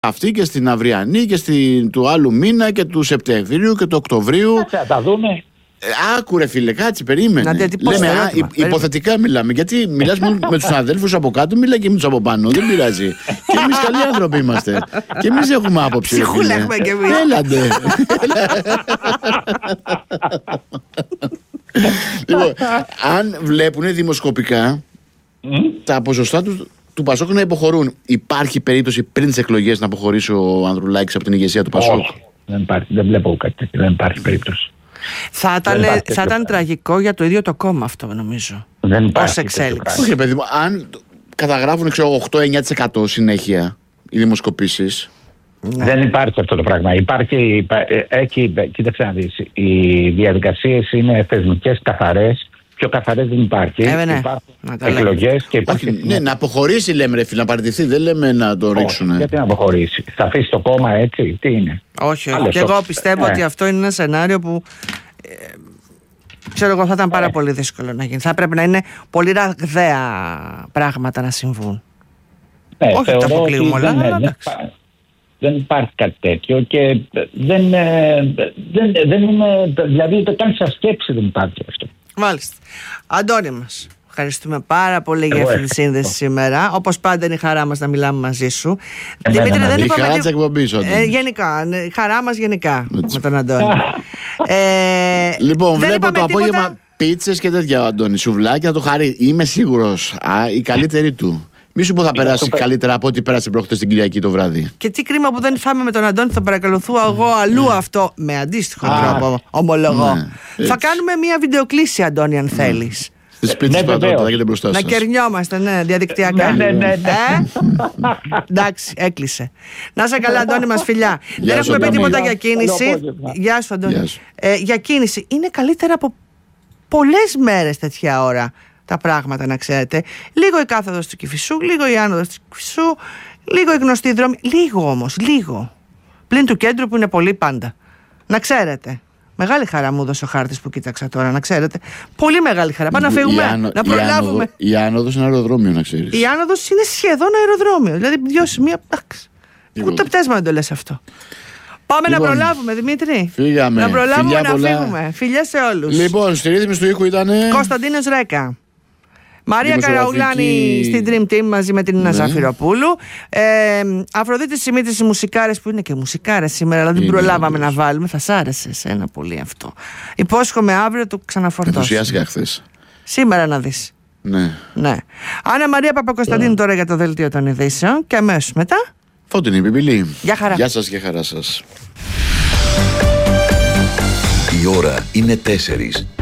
αυτή και στην αυριανή και του άλλου μήνα και του Σεπτεμβρίου και του Οκτωβρίου. Θα τα δούμε. Άκουρε φίλε, κάτσε, περίμενε. Λέμε, υποθετικά μιλάμε. Γιατί μιλάς με τους αδέλφους από κάτω, μιλά και με τους από πάνω. Δεν πειράζει. Και εμείς καλοί άνθρωποι είμαστε. Και εμείς έχουμε άποψη. Ψυχούλα έχουμε κι εμείς. Έλαντε. Λοιπόν, αν βλέπουν δημοσκοπικά τα ποσοστά του Πασόκ να υποχωρούν, υπάρχει περίπτωση πριν τις εκλογές να αποχωρήσει ο Ανδρουλάκης από την ηγεσία του Πασόκ? Όχι, δεν υπάρχει. Δεν βλέπω κάτι τέτοιο. Δεν υπάρχει περίπτωση. Θα ήταν τραγικό για το ίδιο το κόμμα αυτό, νομίζω. Δεν υπάρχει. Ως εξέλιξη. Όχι, παιδί μου, αν καταγράφουν 8-9% συνέχεια οι δημοσκοπήσεις. Δεν υπάρχει αυτό το πράγμα. Κοίταξε να δεις. Οι διαδικασίες είναι θεσμικές, καθαρές. Πιο καθαρές δεν υπάρχει. Υπάρχουν εκλογές και υπάρχει. Ναι, να αποχωρήσει λέμε, ρε φίλε, να παραιτηθεί. Δεν λέμε να το ρίξουν. Γιατί να αποχωρήσει? Θα αφήσει το κόμμα έτσι? Τι είναι? Όχι. Και εγώ πιστεύω ότι αυτό είναι ένα σενάριο που ξέρω εγώ θα ήταν πάρα πολύ δύσκολο να γίνει. Θα πρέπει να είναι πολύ ραγδαία πράγματα να συμβούν. Όχι, τα αποκλείουμε όλα. Δεν υπάρχει κάτι τέτοιο και δεν είναι. Δηλαδή ούτε καν σαν σκέψη δεν υπάρχει αυτό. Μάλιστα. Αντώνη μας, ευχαριστούμε πάρα πολύ για αυτή τη σύνδεση σήμερα. Όπως πάντα είναι η χαρά μας να μιλάμε μαζί σου. Δημήτρη, δεν είπαμε. Η χαρά της εκπομπής, γενικά, η χαρά μας γενικά με τον Αντώνη. Λοιπόν, βλέπω το απόγευμα πίτσες και τέτοια, Αντώνη. Σουβλάκια, να το χαρεί. Είμαι σίγουρος. Η καλύτερη του. Μη σου πω θα περάσει καλύτερα από ό,τι πέρασε προχθές την Κυριακή το βράδυ. Και τι κρίμα που δεν φάμε με τον Αντώνη, θα παρακολουθώ εγώ αλλού αυτό. Με αντίστοιχο τρόπο, ομολογώ. Θα κάνουμε μια βιντεοκλήση, Αντώνη, αν θέλεις. Στις πίτσες πατώτα, θα έχετε μπροστά σας. Να κερνιόμαστε, διαδικτυακά. Ναι. Εντάξει, έκλεισε. Να είσαι καλά, Αντώνη μας, φιλιά. Δεν έχουμε πει τίποτα για κίνηση. Γεια σου, Αντώνη. Για κίνηση. Είναι καλύτερα από πολλές μέρες τέτοια ώρα τα πράγματα, να ξέρετε. Λίγο η κάθοδος του Κηφισού, λίγο η άνοδος του Κηφισού, λίγο η γνωστή δρόμη. Λίγο όμως, λίγο. Πλην του κέντρου που είναι πολύ πάντα. Να ξέρετε. Μεγάλη χαρά μου έδωσε ο χάρτης που κοίταξα τώρα, να ξέρετε. Πολύ μεγάλη χαρά. Πάμε να φύγουμε, να προλάβουμε. Η άνοδος είναι αεροδρόμιο, να ξέρεις. Η άνοδος είναι σχεδόν αεροδρόμιο. Δηλαδή, 2 σημεία. Ούτε πτέσμα δεν το λες αυτό. Πάμε να προλάβουμε, Δημήτρη. Φύγαμε. Να προλάβουμε φιλιά να πολλά. φύγουμε. Φιλιά σε όλους. Λοιπόν, στη ρύθμιση του ήχου ήταν Κωνσταντίνος Ρέκα. Μαρία Καραουλάνη στην Dream Team μαζί με την Νίνα Ζαφυροπούλου. Αφροδίτη Σιμίτης οι μουσικάρες, που είναι και μουσικάρες σήμερα, αλλά δεν προλάβαμε να βάλουμε. Θα σ' άρεσε εσένα πολύ αυτό. Υπόσχομαι αύριο το ξαναφορτώσω. Ενθουσιάστηκα χθες. Σήμερα να δεις. Ναι. Άννα Μαρία Παπακοσταντίνου τώρα για το δελτίο των ειδήσεων και αμέσως μετά Φώτεινη Πιπιλή. Γεια χαρά. Γεια σας και χαρά σας. Η ώρα είναι 4.